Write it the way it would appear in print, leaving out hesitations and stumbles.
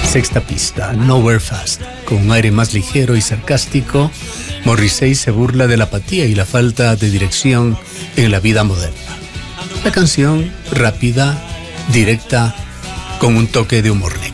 Sexta pista, Nowhere Fast. Con un aire más ligero y sarcástico, Morrissey se burla de la apatía y la falta de dirección en la vida moderna. La canción, rápida, directa, con un toque de humor negro.